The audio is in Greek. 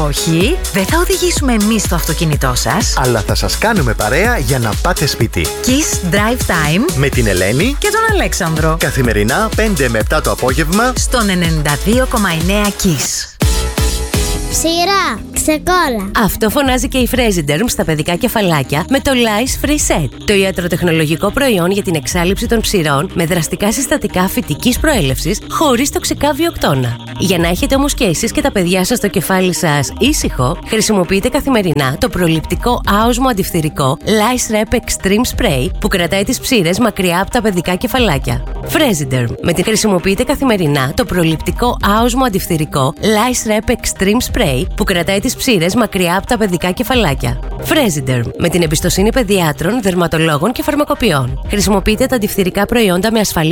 Όχι, δεν θα οδηγήσουμε εμείς το αυτοκίνητό σας, αλλά θα σας κάνουμε παρέα για να πάτε σπίτι. Kiss Drive Time με την Ελένη και τον Αλέξανδρο. Καθημερινά 5 με 7 το απόγευμα στον 92,9 Kiss. Ψηρά, ξεκόλα. Αυτό φωνάζει και η Fresiderm στα παιδικά κεφαλάκια με το Lice Free Set. Το ιατροτεχνολογικό προϊόν για την εξάλειψη των ψηρών με δραστικά συστατικά φυτικής προέλευσης χωρίς τοξικά βιοκτώνα. Για να έχετε όμως και εσείς και τα παιδιά σας το κεφάλι σας ήσυχο, χρησιμοποιείτε καθημερινά το προληπτικό άοσμο αντιφθηρικό Lice Rep Extreme Spray που κρατάει τις ψήρες μακριά από τα παιδικά κεφαλάκια. Fresiderm. Με την χρησιμοποιείτε καθημερινά το προληπτικό άοσμο αντιφθηρικό Lice Rep Extreme Spray που κρατάει τις ψήρες μακριά από τα παιδικά κεφαλάκια. Fresiderm. Με την εμπιστοσύνη παιδιάτρων, δερματολόγων και φαρμακοποιών. Χρησιμοποιείτε τα αντιφθηρικά προϊόντα με ασφαλή